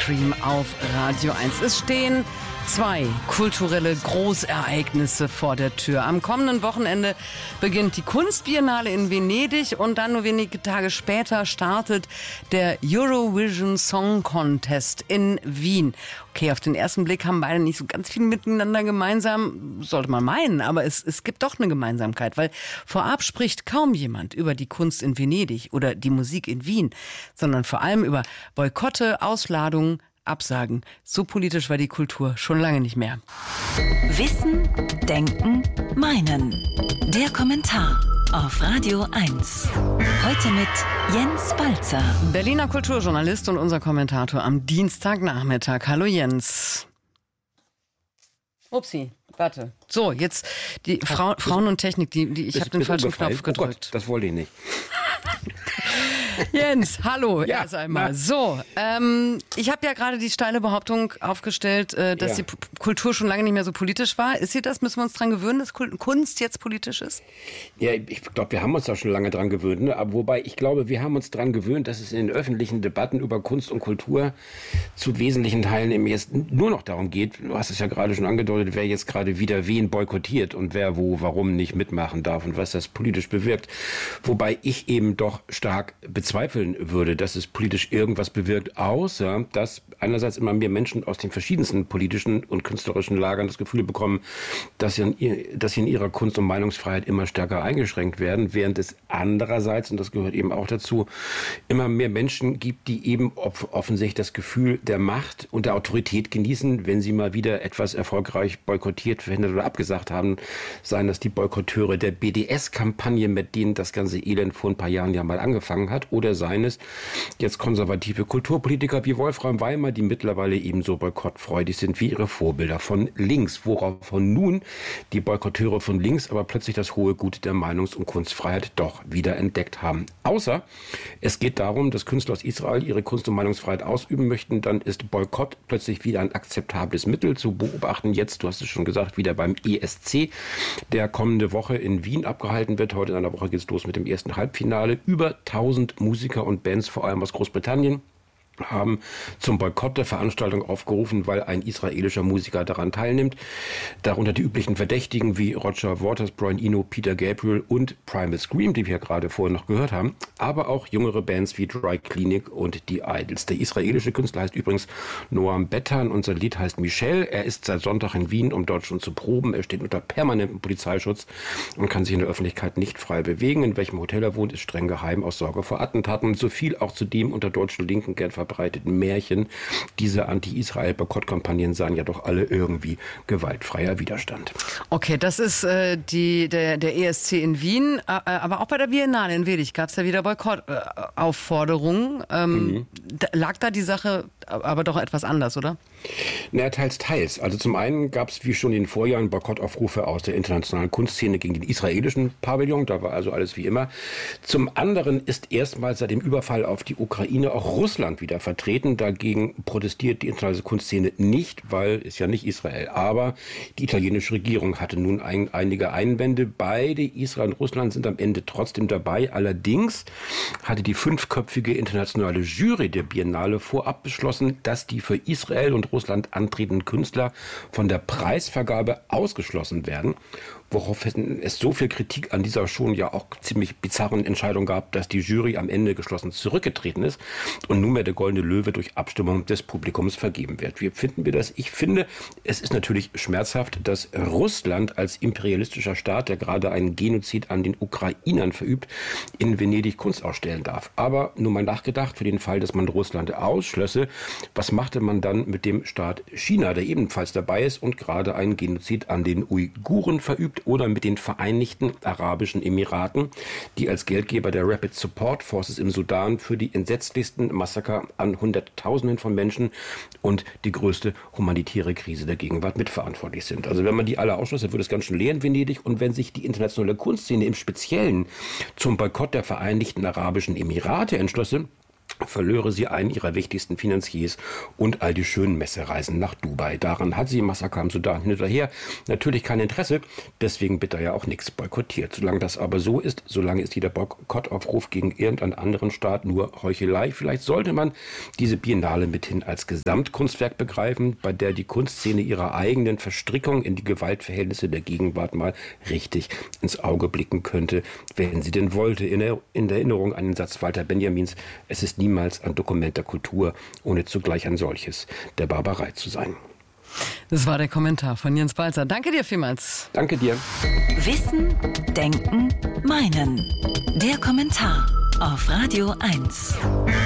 Livestream auf Radio 1. Es stehen 2 kulturelle Großereignisse vor der Tür. Am kommenden Wochenende beginnt die Kunstbiennale in Venedig und dann nur wenige Tage später startet der Eurovision Song Contest in Wien. Okay, auf den ersten Blick haben beide nicht so ganz viel miteinander gemeinsam, sollte man meinen, aber es gibt doch eine Gemeinsamkeit, weil vorab spricht kaum jemand über die Kunst in Venedig oder die Musik in Wien, sondern vor allem über Boykotte, Ausladungen, Absagen. So politisch war die Kultur schon lange nicht mehr. Wissen, Denken, Meinen. Der Kommentar auf Radio 1. Heute mit Jens Balzer. Berliner Kulturjournalist und unser Kommentator am Dienstagnachmittag. Hallo Jens. Upsi, warte. So, jetzt die Frauen und Technik, ich habe den falschen Knopf gedrückt. Oh Gott, das wollte ich nicht. Jens, hallo, ja, erst einmal. So, ich habe ja gerade die steile Behauptung aufgestellt, dass die Kultur schon lange nicht mehr so politisch war. Ist sie das? Müssen wir uns dran gewöhnen, dass Kunst jetzt politisch ist? Ja, ich glaube, wir haben uns da schon lange dran gewöhnt. Ne? Aber wobei, ich glaube, wir haben uns dran gewöhnt, dass es in den öffentlichen Debatten über Kunst und Kultur zu wesentlichen Teilen eben jetzt nur noch darum geht, du hast es ja gerade schon angedeutet, wer jetzt gerade wieder wen boykottiert und wer warum nicht mitmachen darf und was das politisch bewirkt. Wobei ich eben doch stark bezweifeln würde, dass es politisch irgendwas bewirkt, außer dass einerseits immer mehr Menschen aus den verschiedensten politischen und künstlerischen Lagern das Gefühl bekommen, dass sie in ihrer Kunst- und Meinungsfreiheit immer stärker eingeschränkt werden, während es andererseits, und das gehört eben auch dazu, immer mehr Menschen gibt, die eben offensichtlich das Gefühl der Macht und der Autorität genießen, wenn sie mal wieder etwas erfolgreich boykottiert, verhindert oder abgesagt haben, seien das die Boykotteure der BDS-Kampagne, mit denen das ganze Elend vor ein paar Jahren ja mal angefangen hat, oder seien es jetzt konservative Kulturpolitiker wie Wolfram Weimar, die mittlerweile ebenso boykottfreudig sind wie ihre Vorbilder von links, woraufhin nun die Boykotteure von links aber plötzlich das hohe Gut der Meinungs- und Kunstfreiheit doch wieder entdeckt haben. Außer es geht darum, dass Künstler aus Israel ihre Kunst- und Meinungsfreiheit ausüben möchten, dann ist Boykott plötzlich wieder ein akzeptables Mittel zu beobachten. Jetzt, du hast es schon gesagt, wieder beim ESC, der kommende Woche in Wien abgehalten wird. Heute in einer Woche geht es los mit dem ersten Halbfinale. Über 1000 Musiker und Bands, vor allem aus Großbritannien, haben zum Boykott der Veranstaltung aufgerufen, weil ein israelischer Musiker daran teilnimmt. Darunter die üblichen Verdächtigen wie Roger Waters, Brian Eno, Peter Gabriel und Primal Scream, die wir ja gerade vorher noch gehört haben, aber auch jüngere Bands wie Dry Clinic und die Idols. Der israelische Künstler heißt übrigens Noam Bettan und sein Lied heißt Michelle. Er ist seit Sonntag in Wien, um dort schon zu proben. Er steht unter permanentem Polizeischutz und kann sich in der Öffentlichkeit nicht frei bewegen. In welchem Hotel er wohnt, ist streng geheim aus Sorge vor Attentaten. Und so viel auch zu dem unter deutschen Linken gern verbreiteten Märchen. Diese Anti-Israel-Boykott-Kampagnen seien ja doch alle irgendwie gewaltfreier Widerstand. Okay, das ist der ESC in Wien, aber auch bei der Biennale in Venedig gab es ja wieder Boykottaufforderungen. Lag da die Sache aber doch etwas anders, oder? Na, teils. Also zum einen gab es wie schon in den Vorjahren Boykottaufrufe aus der internationalen Kunstszene gegen den israelischen Pavillon. Da war also alles wie immer. Zum anderen ist erstmals seit dem Überfall auf die Ukraine auch Russland wieder vertreten. Dagegen protestiert die internationale Kunstszene nicht, weil es ja nicht Israel. Aber die italienische Regierung hatte nun einige Einwände. Beide, Israel und Russland, sind am Ende trotzdem dabei. Allerdings hatte die 5-köpfige internationale Jury der Biennale vorab beschlossen, dass die für Israel und Russland antretenden Künstler von der Preisvergabe ausgeschlossen werden, woraufhin es so viel Kritik an dieser schon ja auch ziemlich bizarren Entscheidung gab, dass die Jury am Ende geschlossen zurückgetreten ist und nunmehr der Goldene Löwe durch Abstimmung des Publikums vergeben wird. Wie finden wir das? Ich finde, es ist natürlich schmerzhaft, dass Russland als imperialistischer Staat, der gerade einen Genozid an den Ukrainern verübt, in Venedig Kunst ausstellen darf. Aber nur mal nachgedacht, für den Fall, dass man Russland ausschlösse, was machte man dann mit dem Staat China, der ebenfalls dabei ist und gerade einen Genozid an den Uiguren verübt, oder mit den Vereinigten Arabischen Emiraten, die als Geldgeber der Rapid Support Forces im Sudan für die entsetzlichsten Massaker an Hunderttausenden von Menschen und die größte humanitäre Krise der Gegenwart mitverantwortlich sind. Also wenn man die alle ausschloss, dann würde es ganz schön leer in Venedig. Und wenn sich die internationale Kunstszene im Speziellen zum Boykott der Vereinigten Arabischen Emirate entschlosse, verlöre sie einen ihrer wichtigsten Finanziers und all die schönen Messereisen nach Dubai. Daran hat sie im Massaker am Sudan hinterher natürlich kein Interesse, deswegen bitte ja auch nichts boykottiert. Solange das aber so ist, solange ist jeder Boykottaufruf gegen irgendeinen anderen Staat nur Heuchelei. Vielleicht sollte man diese Biennale mithin als Gesamtkunstwerk begreifen, bei der die Kunstszene ihrer eigenen Verstrickung in die Gewaltverhältnisse der Gegenwart mal richtig ins Auge blicken könnte, wenn sie denn wollte. In der Erinnerung an den Satz Walter Benjamins: Es ist niemals ein Dokument der Kultur, ohne zugleich ein solches der Barbarei zu sein. Das war der Kommentar von Jens Balzer. Danke dir vielmals. Danke dir. Wissen, Denken, Meinen. Der Kommentar auf Radio 1.